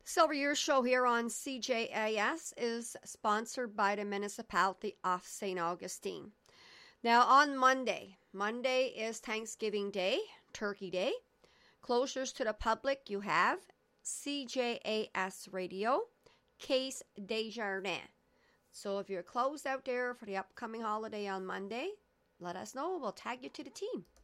Silver Year Show here on CJAS is sponsored by the Municipality of St. Augustine. Now on Monday is Thanksgiving Day, Turkey Day. Closures to the public, you have CJAS Radio, Case Desjardins. So if you're closed out there for the upcoming holiday on Monday, let us know. We'll tag you to the team.